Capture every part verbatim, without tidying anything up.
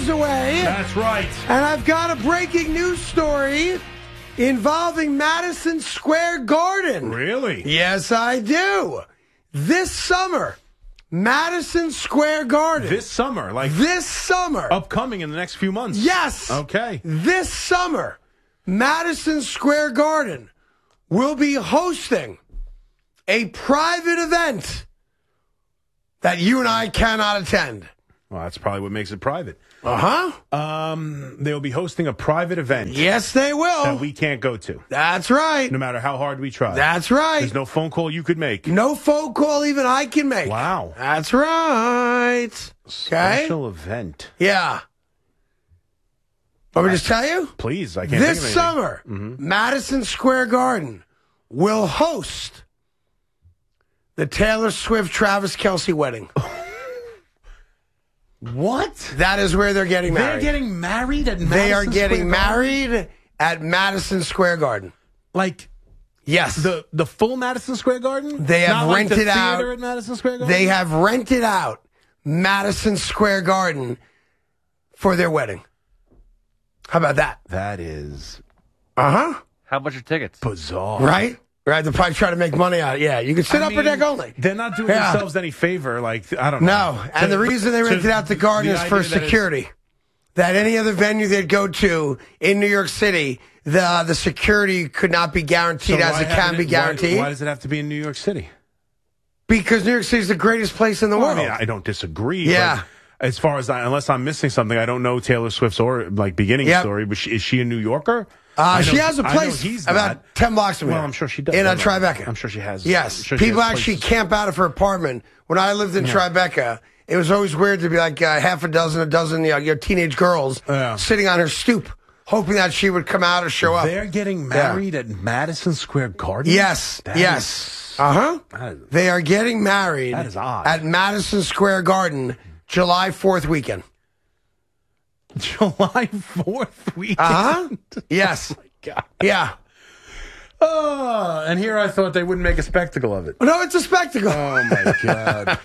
hours away. That's right. And I've got a breaking news story involving Madison Square Garden. Really? Yes, I do. This summer, Madison Square Garden. This summer, like This summer. upcoming in the next few months. Yes. Okay. This summer, Madison Square Garden will be hosting a private event that you and I cannot attend. Well, that's probably what makes it private. Uh-huh. Um, they'll be hosting a private event. Yes, they will. That we can't go to. That's right. No matter how hard we try. That's right. There's no phone call you could make. No phone call even I can make. Wow. That's right. Okay. Special event. Yeah. Want me to just tell you? Please, I can't This think of summer, mm-hmm. Madison Square Garden will host the Taylor Swift Travis Kelce wedding. What? That is where they're getting married. They're getting married at Madison They are getting Square Garden? married at Madison Square Garden. Like Yes. the the full Madison Square Garden? They have Not like the rented theater out- at Madison Square Garden? They have rented out Madison Square Garden for their wedding. How about that? That is Uh-huh. How much are tickets? bizarre. Right? Right. They're probably trying to make money out of it. Yeah. You can sit I upper mean, deck only. They're not doing Yeah. themselves any favor. Like, I don't know. No. And To- the reason they to- rented out the garden the is for idea that it's- security. That any other venue they'd go to in New York City, the the security could not be guaranteed So as why it can haven't be why- guaranteed. Why, does it have to be in New York City? Because New York City is the greatest place in the Well, world. I mean, I don't disagree. Yeah. But as far as I, unless I'm missing something, I don't know Taylor Swift's or like beginning Yep. story. But she, is she a New Yorker? Uh, I know- she has a I know place he's about not. ten blocks from Well, here. I'm sure she does. In I uh, know. Tribeca. I'm sure she has. Yes. I'm sure she People has actually places. camp out of her apartment. When I lived in Tribeca, it was always weird to be like uh, half a dozen, a dozen you know, your teenage girls Yeah. sitting on her stoop, hoping that she would come out or show up. They're getting married at Madison Square Garden? Yes. That yes. is- Uh huh. that is- They are getting married That is odd. at Madison Square Garden July fourth weekend. July fourth weekend. Uh huh. Yes. God. Yeah. Oh, and here I thought they wouldn't make a spectacle of it. No, it's a spectacle. Oh, my God.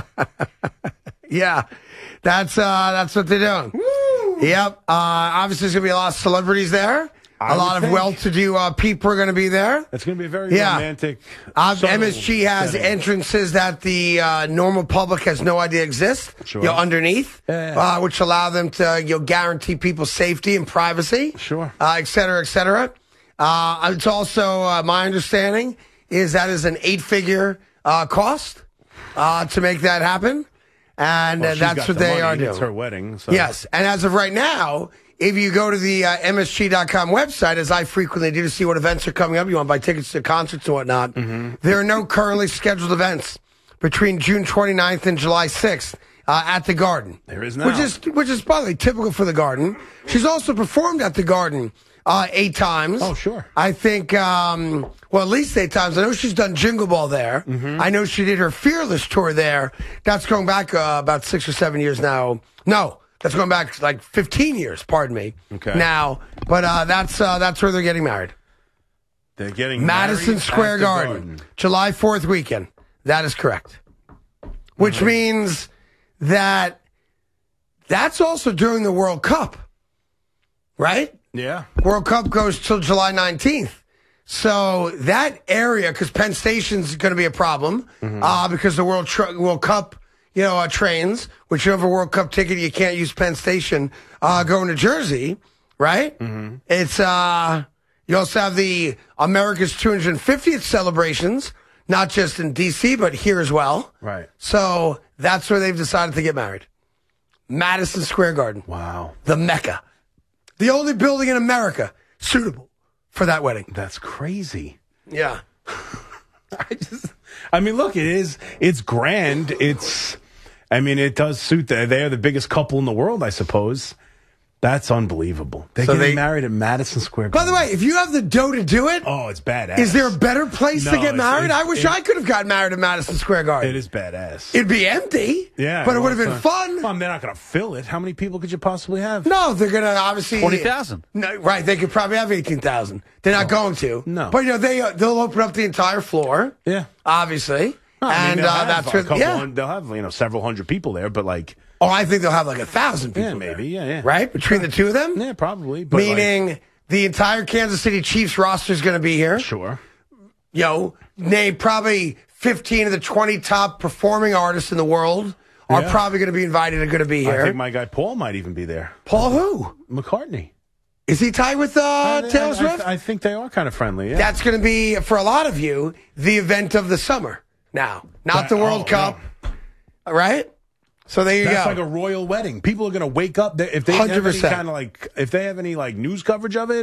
Yeah, that's uh, that's what they're doing. Woo! Yep. Uh, obviously, there's gonna be a lot of celebrities there. I a lot would of think. well-to-do uh, people are going to be there. It's going to be a very Yeah. romantic. Uh, subtle M S G has setting. entrances that the uh, normal public has no idea exist. Sure. You know, underneath, Yeah, yeah. Uh, which allow them to you know guarantee people's safety and privacy. Sure. Uh, et cetera, et cetera. Uh, it's also uh, my understanding is that is an eight-figure uh, cost uh, to make that happen, and Well, uh, she's that's got what the they money. are It's doing. her wedding. So. Yes, and as of right now, if you go to the uh, M S G dot com website, as I frequently do to see what events are coming up, you want to buy tickets to concerts and whatnot, Mm-hmm. there are no currently scheduled events between June twenty-ninth and July sixth uh, at the Garden. There is now. Which is, which is probably typical for the Garden. She's also performed at the Garden uh, eight times. Oh, sure. I think, um, well, at least eight times. I know she's done Jingle Ball there. Mm-hmm. I know she did her Fearless tour there. That's going back uh, about six or seven years now. No. That's going back like fifteen years, pardon me. Okay. Now, but uh, that's uh, that's where they're getting married. They're getting Madison married Square at the Garden, July fourth weekend. That is correct. Which Mm-hmm. means that that's also during the World Cup, right? Yeah. World Cup goes till July nineteenth. So that area, because Penn Station's going to be a problem, Mm-hmm. uh, because the World tr- World Cup, you know, uh, trains, which you have a World Cup ticket, you can't use Penn Station, uh, going to Jersey, right? Mm-hmm. It's, uh, you also have the America's two hundred fiftieth celebrations, not just in D C, but here as well. Right. So that's where they've decided to get married. Madison Square Garden. Wow. The Mecca. The only building in America suitable for that wedding. That's crazy. Yeah. I just, I mean, look, it is, it's grand. It's, I mean, it does suit the, they are the biggest couple in the world, I suppose. That's unbelievable. They're So getting they- married at Madison Square By Garden. the way, if you have the dough to do it, Oh, it's badass. is there a better place No, to get it's- married? it's- I wish it- I could have gotten married at Madison Square Garden. It is badass. It'd be empty. Yeah. But it well, would have been it's not- fun. Well, they're not going to fill it. How many people could you possibly have? No, they're going to obviously. twenty thousand. No, right. They could probably have eighteen thousand. They're not going to. No. But, you know, they, uh, they'll open up the entire floor. Yeah. Obviously. I mean, and they'll uh, have that's a where. couple Yeah. hun- they'll have, you know, several hundred people there, but like, Oh, I think they'll have like a thousand people. Yeah, maybe. there. Yeah, yeah. Right? Between the two of them? Yeah, probably. But Meaning like, the entire Kansas City Chiefs roster is going to be here. sure. Yo, name probably fifteen of the twenty top performing artists in the world are Yeah. probably going to be invited and going to be here. I think my guy Paul might even be there. Paul who? McCartney. Is he tied with uh, I- Taylor I, Swift? I, I think they are kind of friendly. Yeah. That's going to be, for a lot of you, the event of the summer now. Not That- the World oh, Cup, right? So there you That's go. like a royal wedding. People are going to wake up. They- If they have any one hundred percent. kind of like, if they have any like news coverage of it,